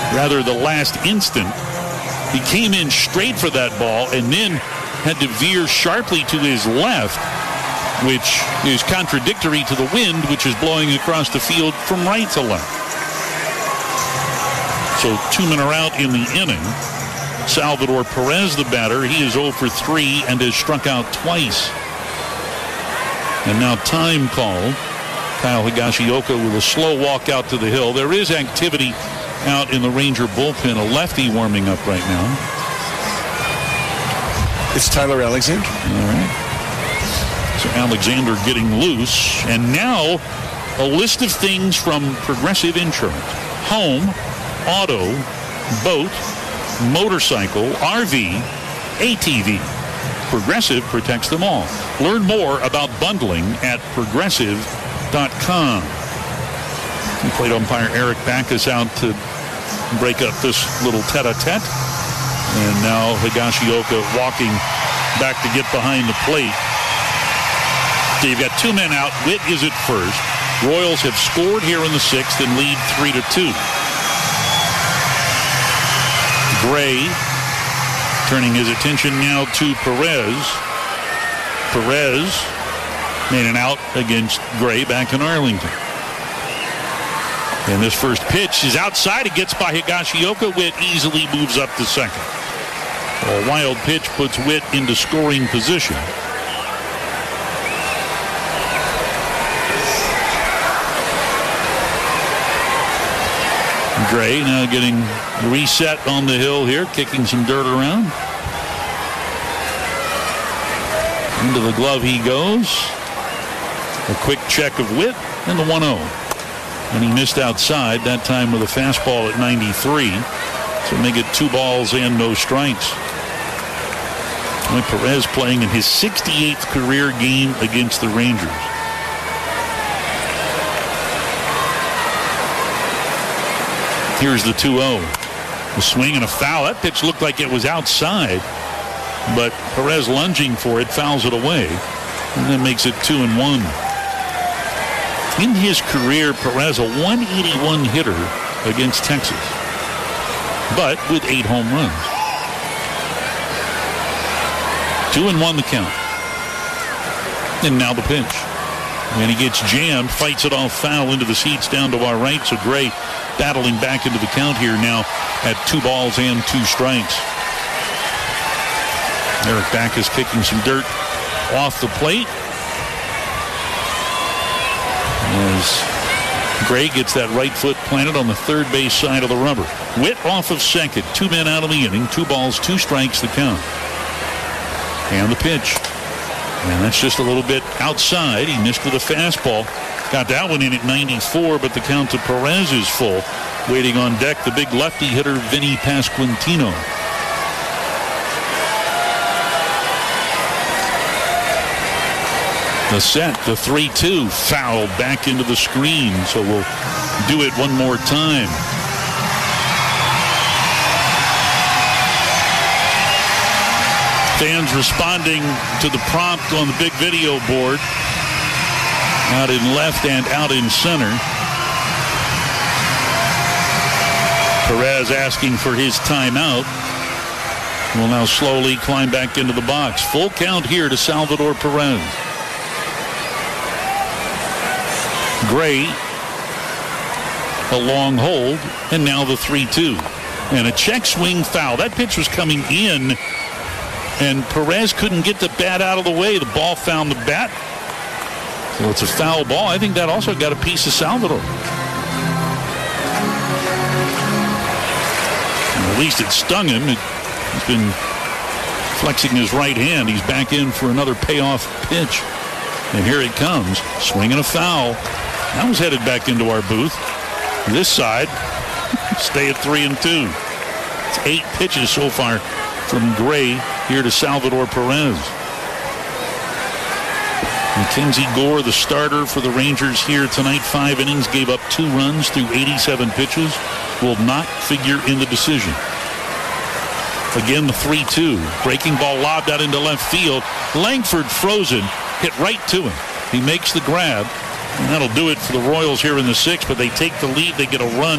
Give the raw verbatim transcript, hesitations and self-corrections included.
rather the last instant. He came in straight for that ball and then had to veer sharply to his left, which is contradictory to the wind, which is blowing across the field from right to left. So two men are out in the inning. Salvador Perez, the batter, he is oh for three and has struck out twice. And now time called. Kyle Higashioka with a slow walk out to the hill. There is activity out in the Ranger bullpen. A lefty warming up right now. It's Tyler Alexander. All right. So Alexander getting loose. And now a list of things from Progressive Insurance. Home, auto, boat, motorcycle, R V, A T V. Progressive protects them all. Learn more about bundling at progressive dot com. Plate umpire Eric Backus out to break up this little tete-a-tete. And now Higashioka walking back to get behind the plate. So you've got two men out. Witt is at first. Royals have scored here in the sixth and lead three to two. Gray turning his attention now to Perez. Perez made an out against Gray back in Arlington. And this first pitch is outside. It gets by Higashioka. Witt easily moves up to second. A wild pitch puts Witt into scoring position. Gray now getting reset on the hill here, kicking some dirt around. Into the glove he goes. A quick check of Witt and the one oh. And he missed outside, that time with a fastball at ninety-three. So make it two balls and no strikes. With Perez playing in his sixty-eighth career game against the Rangers. Here's the two oh. A swing and a foul. That pitch looked like it was outside, but Perez lunging for it fouls it away, and then makes it two and one. In his career, Perez a one eighty-one hitter against Texas, but with eight home runs. Two and one the count. And now the pitch. And he gets jammed, fights it off foul into the seats down to our right. So Gray battling back into the count here now at two balls and two strikes. Eric Backus kicking some dirt off the plate. As Gray gets that right foot planted on the third base side of the rubber. Witt off of second. Two men out of the inning. Two balls, two strikes the count. And the pitch. And that's just a little bit outside. He missed with a fastball. Got that one in at ninety-four, but the count to Perez is full. Waiting on deck, the big lefty hitter, Vinny Pasquantino. The set, the three two, foul back into the screen. So we'll do it one more time. Fans responding to the prompt on the big video board. Out in left and out in center. Perez asking for his timeout. Will now slowly climb back into the box. Full count here to Salvador Perez. Gray, a long hold, and now the three two. And a check swing foul. That pitch was coming in, and Perez couldn't get the bat out of the way. The ball found the bat. So it's a foul ball. I think that also got a piece of Salvador. At least it stung him. It, he's been flexing his right hand. He's back in for another payoff pitch. And here it comes. Swing and a foul. That was headed back into our booth. This side, stay at three and two. It's eight pitches so far from Gray here to Salvador Perez. Mackenzie Gore, the starter for the Rangers here tonight. Five innings, gave up two runs through eighty-seven pitches. Will not figure in the decision. Again, the three two. Breaking ball lobbed out into left field. Langford frozen, hit right to him. He makes the grab, and that'll do it for the Royals here in the sixth, but they take the lead. They get a run.